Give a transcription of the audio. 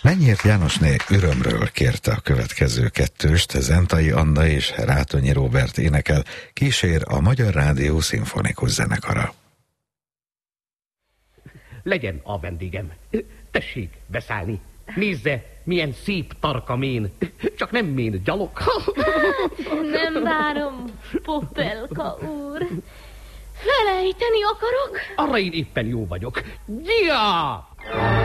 Mennyért Jánosné örömről kérte a következő kettőst, Zentai Anna és Rátonyi Róbert énekel, kísér a Magyar Rádió Szimfonikus Zenekara. Legyen a vendégem. Tessék beszállni. Nézze, milyen szép tarka mén. Csak nem mén, gyalog. Nem várom, Popelka úr. Felejteni akarok? Arra én éppen jó vagyok. Ja!